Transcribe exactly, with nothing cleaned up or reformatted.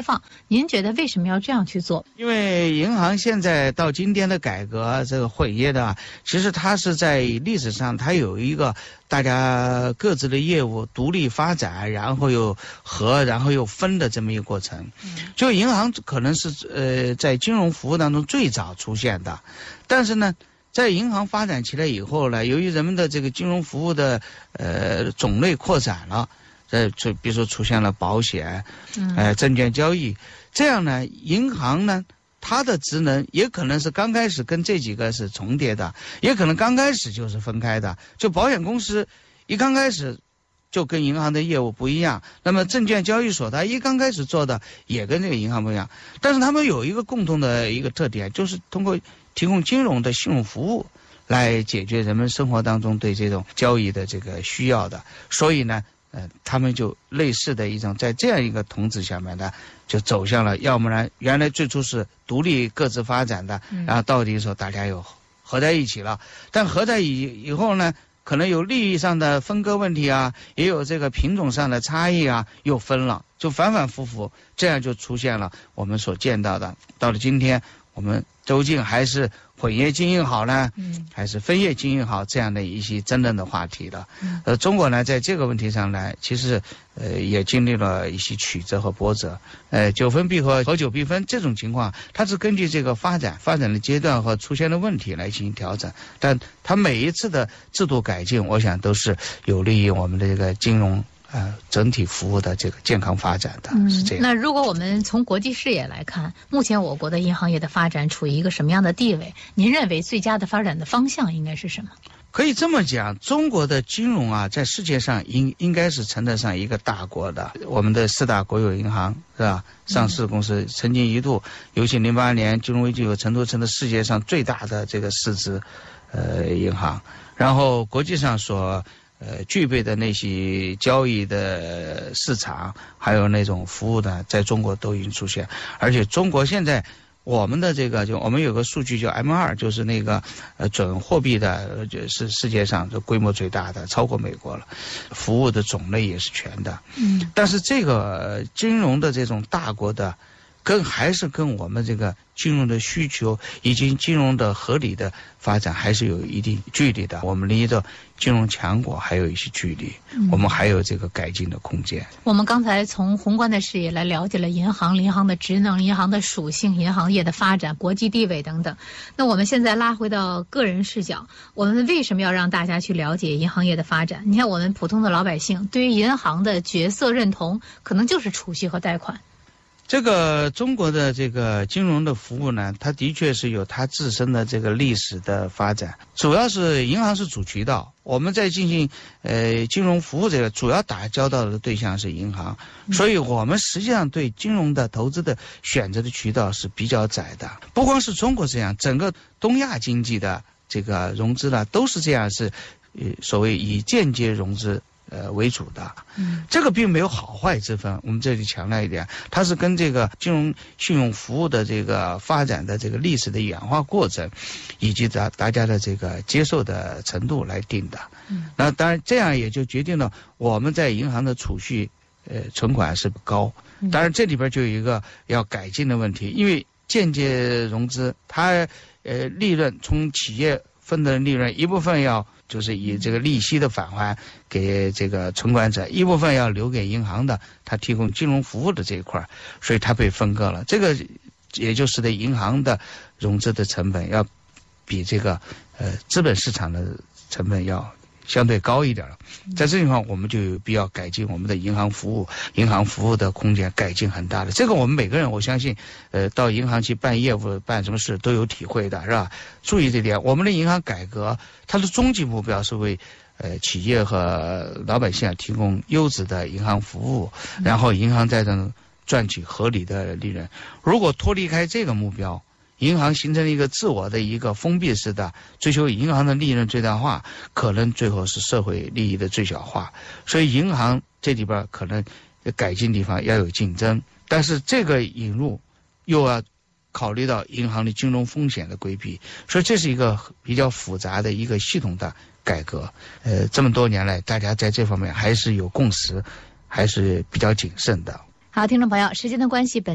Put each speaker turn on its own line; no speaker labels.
放。您觉得为什么要这样去做？
因为银行现在到今天的改革，这个混业的，其实它是在历史上它有一个大家各自的业务独立发展，然后又合，然后又分的这么一个过程。就银行可能是呃在金融服务当中最早出现的，但是呢，在银行发展起来以后呢，由于人们的这个金融服务的呃种类扩展了，呃，就比如说出现了保险，呃，证券交易，这样呢，银行呢，它的职能也可能是刚开始跟这几个是重叠的，也可能刚开始就是分开的。就保险公司一刚开始就跟银行的业务不一样，那么证券交易所它一刚开始做的也跟这个银行不一样，但是他们有一个共同的一个特点，就是通过提供金融的信用服务来解决人们生活当中对这种交易的这个需要的，所以呢。呃，他们就类似的一种，在这样一个统治下面呢，就走向了，要不然原来最初是独立各自发展的，然后到底说大家又合在一起了，但合在以以后呢，可能有利益上的分割问题啊，也有这个品种上的差异啊，又分了，就反反复复，这样就出现了我们所见到的，到了今天，我们究竟还是混业经营好呢，嗯，还是分业经营好这样的一些争论的话题的。嗯、呃，中国呢，在这个问题上呢，其实呃也经历了一些曲折和波折。呃，九分闭合、合久必分这种情况，它是根据这个发展、发展的阶段和出现的问题来进行调整。但它每一次的制度改进，我想都是有利于我们的这个金融。呃，整体服务的这个健康发展的、嗯、是这样。
那如果我们从国际视野来看，目前我国的银行业的发展处于一个什么样的地位？您认为最佳的发展的方向应该是什么？
可以这么讲，中国的金融啊，在世界上应应该是称得上一个大国的。我们的四大国有银行是吧？上市公司曾经一度，尤其零八年金融危机有程度成了世界上最大的这个市值呃银行，然后国际上所。呃，具备的那些交易的市场，还有那种服务呢，在中国都已经出现。而且中国现在我们的这个，就我们有个数据叫 M 二，就是那个呃准货币的，就是世界上就规模最大的，超过美国了。服务的种类也是全的。嗯。但是这个金融的这种大国的，跟还是跟我们这个金融的需求以及金融的合理的发展还是有一定距离的。我们离着金融强国还有一些距离，嗯、我们还有这个改进的空间。
我们刚才从宏观的视野来了解了银行、银行的职能、银行的属性、银行业的发展、国际地位等等。那我们现在拉回到个人视角，我们为什么要让大家去了解银行业的发展？你看，我们普通的老百姓对于银行的角色认同，可能就是储蓄和贷款。
这个中国的这个金融的服务呢，它的确是有它自身的这个历史的发展，主要是银行是主渠道，我们在进行呃金融服务这个主要打交道的对象是银行，所以我们实际上对金融的投资的选择的渠道是比较窄的。不光是中国这样，整个东亚经济的这个融资呢都是这样，是呃所谓以间接融资呃为主的，嗯，这个并没有好坏之分。我们这里强调一点，它是跟这个金融信用服务的这个发展的这个历史的演化过程，以及大大家的这个接受的程度来定的。嗯，那当然这样也就决定了我们在银行的储蓄呃存款是不高。当然这里边就有一个要改进的问题，因为间接融资它呃利润从企业分的利润一部分要。就是以这个利息的返还给这个存款者，一部分要留给银行的，他提供金融服务的这一块，所以它被分割了。这个也就使得银行的融资的成本要比这个呃资本市场的成本要相对高一点了。在这地方，我们就有必要改进我们的银行服务，银行服务的空间改进很大的。这个我们每个人，我相信，呃，到银行去办业务、办什么事都有体会的，是吧？注意这点，我们的银行改革，它的终极目标是为呃企业和老百姓提供优质的银行服务，然后银行在这赚取合理的利润。如果脱离开这个目标，银行形成了一个自我的一个封闭式的追求银行的利润最大化，可能最后是社会利益的最小化。所以银行这里边可能改进地方要有竞争，但是这个引入又要考虑到银行的金融风险的规避，所以这是一个比较复杂的一个系统的改革。呃，这么多年来，大家在这方面还是有共识，还是比较谨慎的。
好，听众朋友，时间的关系，本